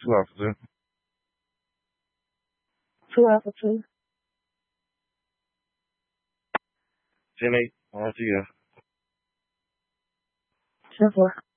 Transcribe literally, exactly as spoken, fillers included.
Two Alpha Two. Two Alpha Two. Ten eight. R T F. Ten four.